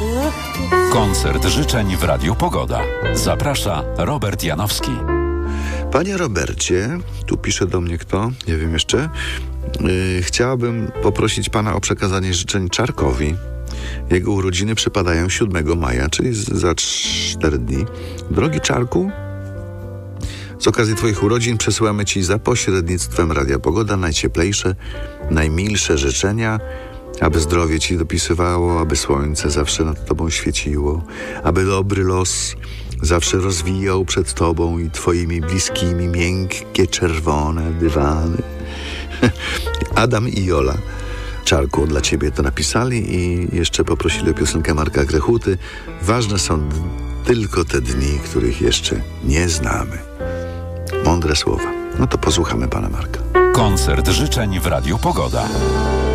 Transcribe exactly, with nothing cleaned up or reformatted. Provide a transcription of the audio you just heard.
Koncert życzeń w Radiu Pogoda. Zaprasza Robert Janowski. Panie Robercie, tu pisze do mnie kto, nie wiem jeszcze, yy, chciałabym poprosić pana o przekazanie życzeń Czarkowi. Jego urodziny przypadają siódmego maja, czyli z, za cztery dni. Drogi Czarku, z okazji twoich urodzin przesyłamy ci za pośrednictwem Radia Pogoda najcieplejsze, najmilsze życzenia, aby zdrowie ci dopisywało, aby słońce zawsze nad tobą świeciło, aby dobry los zawsze rozwijał przed tobą i twoimi bliskimi miękkie, czerwone dywany. Adam i Jola, Czarku, dla ciebie to napisali i jeszcze poprosili o piosenkę Marka Grechuty. Ważne są d- tylko te dni, których jeszcze nie znamy. Mądre słowa. No to posłuchamy pana Marka. Koncert życzeń w Radiu Pogoda.